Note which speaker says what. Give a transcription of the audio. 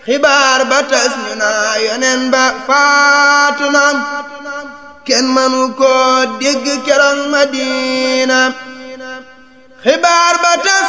Speaker 1: xibaar ba tas ñu naa yonen ba faatu na kenn mënu ko dégg keroog Madina xibaar ba tas